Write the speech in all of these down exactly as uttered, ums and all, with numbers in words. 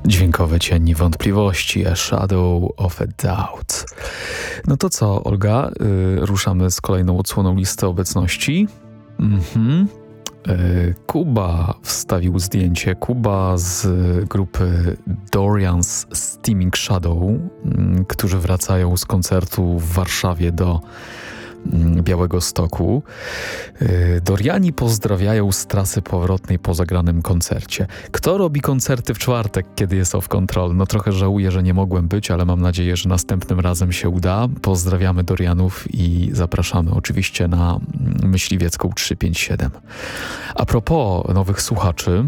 Dźwiękowy cień wątpliwości, A Shadow of a Doubt. No to co, Olga? Yy, ruszamy z kolejną odsłoną listy obecności. Mhm. Yy, Kuba wstawił zdjęcie. Kuba z grupy Dorian's Steaming Shadow, yy, którzy wracają z koncertu w Warszawie do Białegostoku. Doriani pozdrawiają z trasy powrotnej po zagranym koncercie. Kto robi koncerty w czwartek, kiedy jest Off Control? No trochę żałuję, że nie mogłem być, ale mam nadzieję, że następnym razem się uda. Pozdrawiamy Dorianów i zapraszamy oczywiście na Myśliwiecką trzysta pięćdziesiąt siedem. A propos nowych słuchaczy,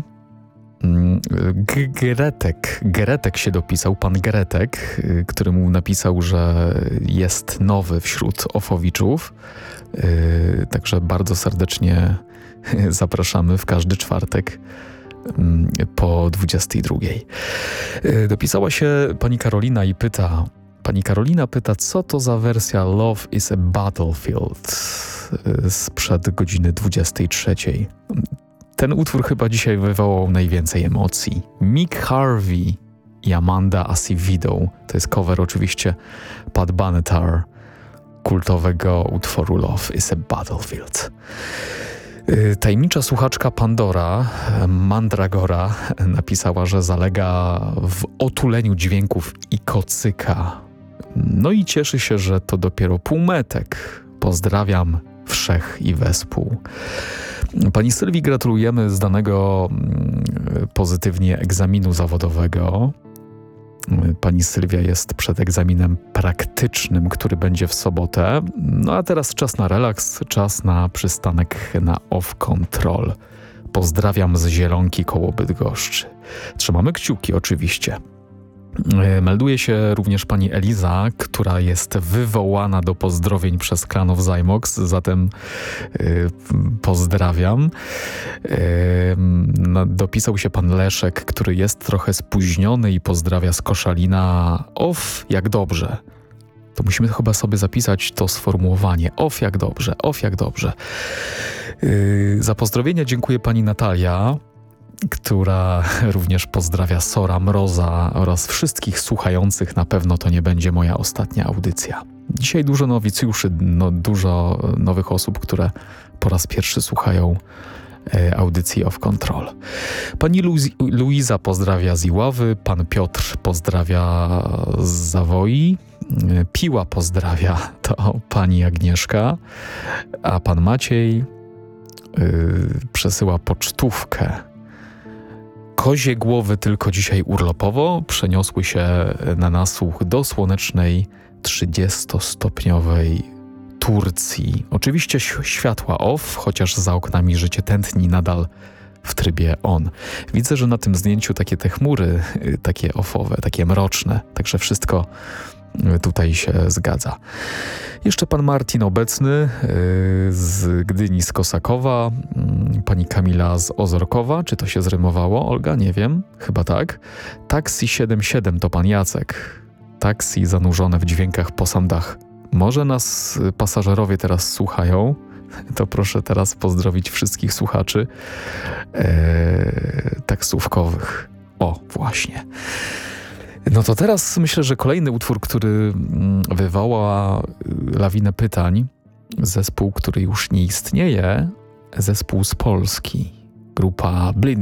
Gretek, Gretek się dopisał, pan Gretek, który mu napisał, że jest nowy wśród ofowiczów, także bardzo serdecznie zapraszamy w każdy czwartek po dwudziestej drugiej. Dopisała się pani Karolina i pyta, pani Karolina pyta, co to za wersja Love is a Battlefield sprzed godziny dwudziestej trzeciej. Ten utwór chyba dzisiaj wywołał najwięcej emocji. Mick Harvey i Amanda Acevedo. To jest cover oczywiście Pat Benatar, kultowego utworu Love is a Battlefield. Tajemnicza słuchaczka Pandora, Mandragora, napisała, że zalega w otuleniu dźwięków i kocyka. No i cieszy się, że to dopiero półmetek. Pozdrawiam wszech i wespół. Pani Sylwii gratulujemy zdanego pozytywnie egzaminu zawodowego. Pani Sylwia jest przed egzaminem praktycznym, który będzie w sobotę. No a teraz czas na relaks, czas na przystanek na Off Control. Pozdrawiam z Zielonki koło Bydgoszczy. Trzymamy kciuki oczywiście. Melduje się również pani Eliza, która jest wywołana do pozdrowień przez Klanów Zymox, zatem yy, pozdrawiam. Yy, no, dopisał się pan Leszek, który jest trochę spóźniony i pozdrawia z Koszalina. Off, jak dobrze. To musimy chyba sobie zapisać to sformułowanie. Off, jak dobrze, off, jak dobrze. Yy, za pozdrowienia dziękuję pani Natalia, która również pozdrawia Sora Mroza oraz wszystkich słuchających. Na pewno to nie będzie moja ostatnia audycja. Dzisiaj dużo nowicjuszy, no, dużo nowych osób, które po raz pierwszy słuchają e, audycji Off Control. Pani Lu- Luiza pozdrawia z Iławy, pan Piotr pozdrawia z Zawoi, e, Piła pozdrawia to pani Agnieszka, a pan Maciej e, przesyła pocztówkę. Kozie głowy tylko dzisiaj urlopowo przeniosły się na nasłuch do słonecznej trzydziestostopniowej Turcji. Oczywiście światła off, chociaż za oknami życie tętni nadal w trybie on. Widzę, że na tym zdjęciu takie te chmury, takie offowe, takie mroczne, także wszystko tutaj się zgadza. Jeszcze pan Martin obecny yy, z Gdyni, z Kosakowa, yy, pani Kamila z Ozorkowa, czy to się zrymowało, Olga? Nie wiem, chyba tak. Taxi siedem siedem to pan Jacek. Taxi zanurzone w dźwiękach po sandach. Może nas pasażerowie teraz słuchają, to proszę teraz pozdrowić wszystkich słuchaczy yy, taksówkowych. O, właśnie. No to teraz myślę, że kolejny utwór, który wywoła lawinę pytań, zespół, który już nie istnieje, zespół z Polski, grupa Blind